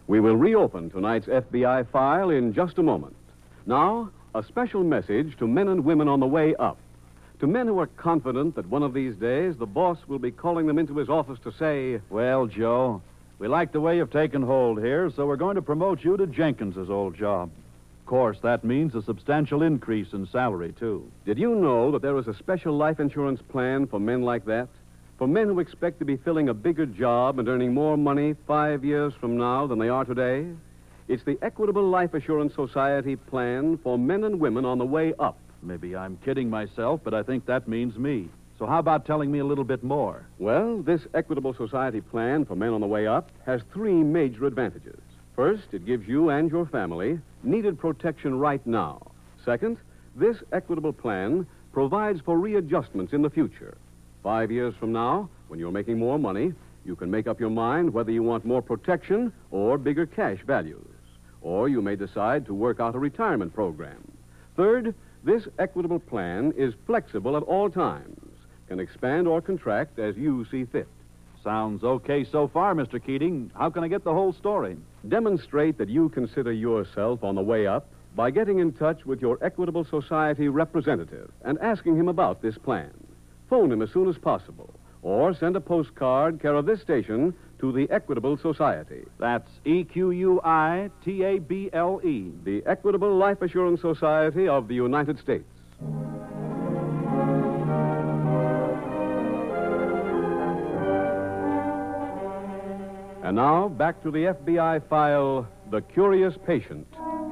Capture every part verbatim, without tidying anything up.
We will reopen tonight's F B I file in just a moment. Now, a special message to men and women on the way up. To men who are confident that one of these days the boss will be calling them into his office to say, "Well, Joe, we like the way you've taken hold here, so we're going to promote you to Jenkins's old job. Of course, that means a substantial increase in salary, too." did you know that there is a special life insurance plan for men like that? For men who expect to be filling a bigger job and earning more money five years from now than they are today? It's the Equitable Life Assurance Society plan for men and women on the way up. Maybe I'm kidding myself, but I think that means me. So how about telling me a little bit more? Well, this Equitable Society plan for men on the way up has three major advantages. First, it gives you and your family needed protection right now. Second, this Equitable plan provides for readjustments in the future. Five years from now, when you're making more money, you can make up your mind whether you want more protection or bigger cash values. Or you may decide to work out a retirement program. Third, this Equitable plan is flexible at all times, can expand or contract as you see fit. Sounds okay so far, Mister Keating. How can I get the whole story? Demonstrate that you consider yourself on the way up by getting in touch with your Equitable Society representative and asking him about this plan. Phone him as soon as possible, or send a postcard care of this station to the Equitable Society. That's E Q U I T A B L E. The Equitable Life Assurance Society of the United States. And now, back to the F B I file, The Curious Patient.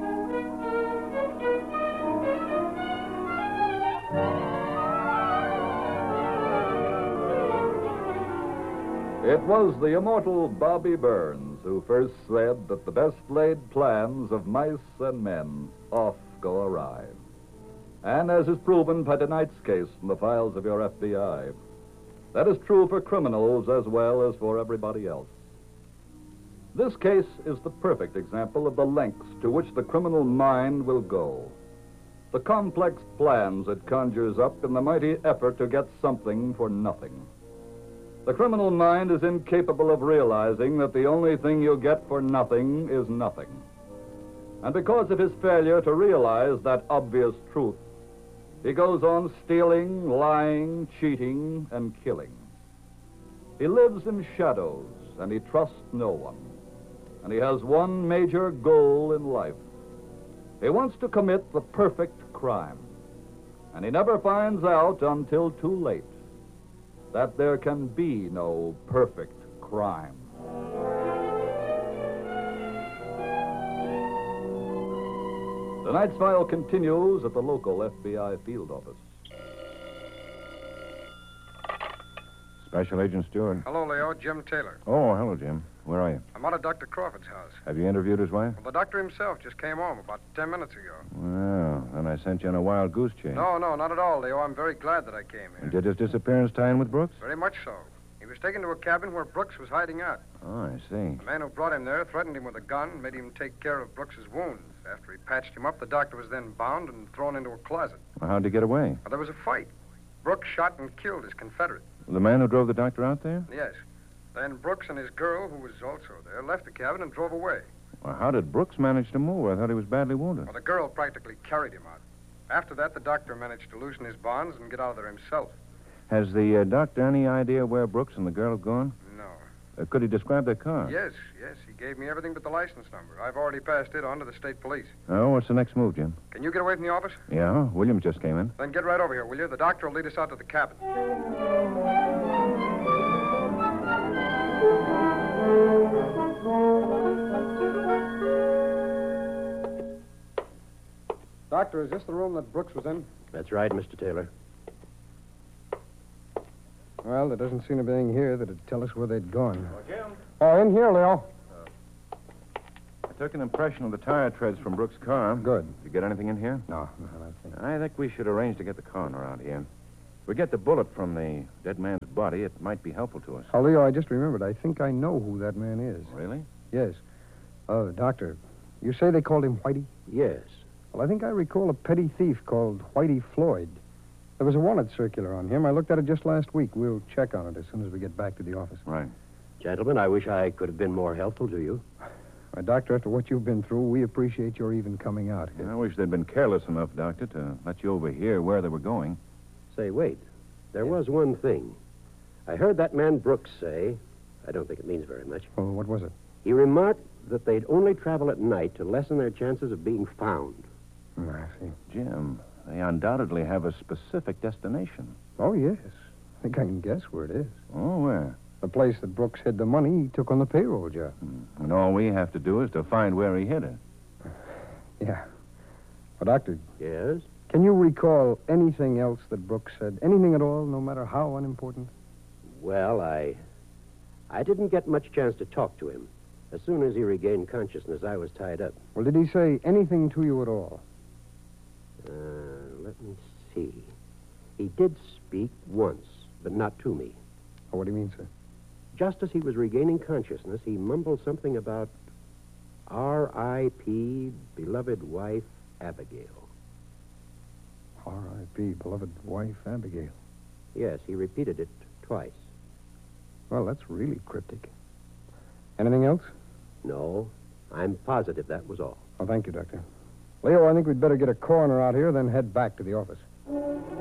It was the immortal Bobby Burns who first said that the best laid plans of mice and men oft go awry. And as is proven by tonight's case from the files of your F B I, that is true for criminals as well as for everybody else. This case is the perfect example of the lengths to which the criminal mind will go. The complex plans it conjures up in the mighty effort to get something for nothing. The criminal mind is incapable of realizing that the only thing you get for nothing is nothing. And because of his failure to realize that obvious truth, he goes on stealing, lying, cheating, and killing. He lives in shadows, and he trusts no one. And he has one major goal in life. He wants to commit the perfect crime. And he never finds out until too late that there can be no perfect crime. Tonight's file continues at the local F B I field office. Special Agent Stewart. Hello, Leo. Jim Taylor. Oh, hello, Jim. Where are you? I'm out at Doctor Crawford's house. Have you interviewed his wife? Well, the doctor himself just came home about ten minutes ago. Well, then I sent you on a wild goose chase. No, no, not at all, Leo. I'm very glad that I came here. And did his disappearance tie in with Brooks? Very much so. He was taken to a cabin where Brooks was hiding out. Oh, I see. The man who brought him there threatened him with a gun and made him take care of Brooks's wounds. After he patched him up, the doctor was then bound and thrown into a closet. Well, how'd he get away? Well, there was a fight. Brooks shot and killed his Confederate. The man who drove the doctor out there? Yes. Then Brooks and his girl, who was also there, left the cabin and drove away. Well, how did Brooks manage to move? I thought he was badly wounded. Well, the girl practically carried him out. After that, the doctor managed to loosen his bonds and get out of there himself. Has the uh, doctor any idea where Brooks and the girl have gone? No. Uh, could he describe their car? Yes, yes. He gave me everything but the license number. I've already passed it on to the state police. Oh, what's the next move, Jim? Can you get away from the office? Yeah, Williams just came in. Then get right over here, will you? The doctor will lead us out to the cabin. Doctor, is this the room that Brooks was in? That's right, Mister Taylor. Well, there doesn't seem to be anything here that'd tell us where they'd gone. Oh, Jim. Oh, in here, Leo. I took an impression of the tire treads from Brooks' car. Good. Did you get anything in here? No, no, I think. I think we should arrange to get the coroner out here. If we get the bullet from the dead man's body, it might be helpful to us. Oh, Leo, I just remembered. I think I know who that man is. Really? Yes. Oh, doctor, you say they called him Whitey? Yes. Well, I think I recall a petty thief called Whitey Floyd. There was a wanted circular on him. I looked at it just last week. We'll check on it as soon as we get back to the office. Right. Gentlemen, I wish I could have been more helpful to you. Uh, Doctor, after what you've been through, we appreciate your even coming out here. I wish they'd been careless enough, Doctor, to let you overhear where they were going. Say, wait. There was one thing. I heard that man Brooks say, I don't think it means very much. Oh, what was it? He remarked that they'd only travel at night to lessen their chances of being found. Mm, I see. Jim, they undoubtedly have a specific destination. Oh, yes. I think I can guess where it is. Oh, where? The place that Brooks hid the money he took on the payroll job. Hmm. And all we have to do is to find where he hid it. Yeah. Well, Doctor, Yes? can you recall anything else that Brooks said? Anything at all, no matter how unimportant? Well, I... I didn't get much chance to talk to him. As soon as he regained consciousness, I was tied up. Well, did he say anything to you at all? Uh, let me see. He did speak once, but not to me. Oh, what do you mean, sir? Just as he was regaining consciousness, he mumbled something about R I P beloved wife, Abigail. R I P beloved wife, Abigail. Yes, he repeated it twice. Well, that's really cryptic. Anything else? No, I'm positive that was all. Oh, thank you, Doctor. Leo, I think we'd better get a coroner out here, then head back to the office.